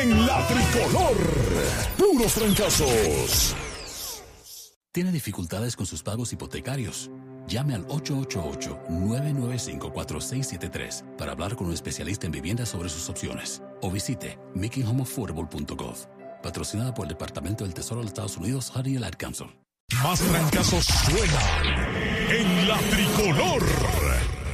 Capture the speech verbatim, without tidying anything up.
en la tricolor. Puros trancazos. ¿Tiene dificultades con sus pagos hipotecarios? Llame al ocho ocho ocho, nueve nueve cinco, cuatro seis siete tres para hablar con un especialista en vivienda sobre sus opciones. O visite making home affordable punto gov. Patrocinada por el Departamento del Tesoro de los Estados Unidos, Harry el Ad Council. Más trancazos suenan en la tricolor.